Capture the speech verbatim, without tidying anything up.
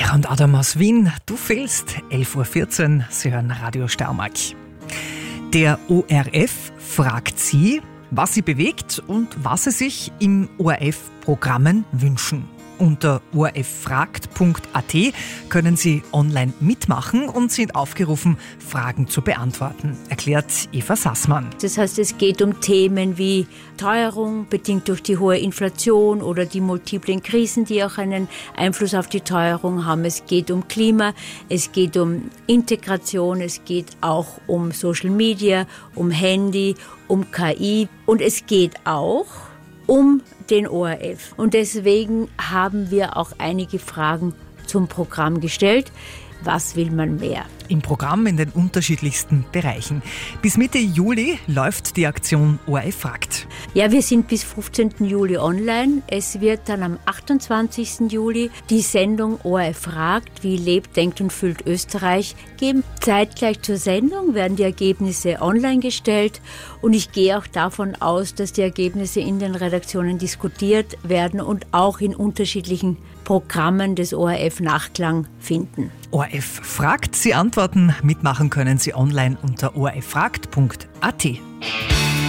Ja, und Adam aus Wien, du fehlst, elf Uhr vierzehn, Sie hören Radio Steiermark. Der O R F fragt Sie, was Sie bewegt und was Sie sich im O R F-Programmen wünschen. Unter o r f fragt punkt a t können Sie online mitmachen und sind aufgerufen, Fragen zu beantworten, erklärt Eva Sassmann. Das heißt, es geht um Themen wie Teuerung, bedingt durch die hohe Inflation oder die multiplen Krisen, die auch einen Einfluss auf die Teuerung haben. Es geht um Klima, es geht um Integration, es geht auch um Social Media, um Handy, um K I und es geht auch um den O R F. Und deswegen haben wir auch einige Fragen zum Programm gestellt. Was will man mehr? Im Programm in den unterschiedlichsten Bereichen. Bis Mitte Juli läuft die Aktion O R F fragt. Ja, wir sind bis fünfzehnten Juli online. Es wird dann am achtundzwanzigsten Juli die Sendung O R F fragt, wie lebt, denkt und fühlt Österreich geben. Zeitgleich zur Sendung werden die Ergebnisse online gestellt und ich gehe auch davon aus, dass die Ergebnisse in den Redaktionen diskutiert werden und auch in unterschiedlichen Programmen des O R F Nachklang finden. O R F fragt, Sie antworten. Mitmachen können Sie online unter o r f fragt punkt a t.